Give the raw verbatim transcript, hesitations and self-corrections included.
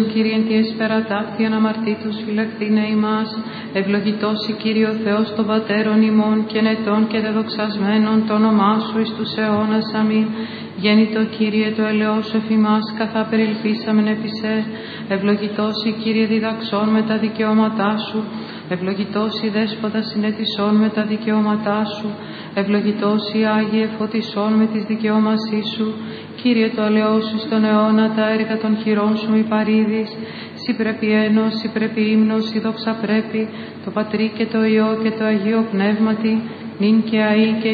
Κύριε εν τη εσπερατάχθη αναμαρτήτους φυλακτήνε ημάς, ευλογητός η Κύριε ο Θεός των Πατέρων ημών και νετών και δεδοξασμένων το όνομά Σου εις τους αιώνας. Αμήν. Γέννητο Κύριε το ελαιός σου εφ' ημάς, καθά περιλυφθήσαμεν επί σε. Ευλογητός η Κύριε διδαξών με τα δικαιώματά Σου, ευλογητός η Δέσποτα συνετισών με τα δικαιώματά Σου, ευλογητός η Άγιε φωτισών με τις δικαιώμασή Σου. Κύριε το αλεός σου στον αιώνα, τα έργα των χειρών σου μη παρήδεις. Συ πρέπει ένος, συ πρέπει ύμνος, η δόξα πρέπει, το Πατρί και το Υιό και το Αγίο Πνεύματι, νυν και αεί και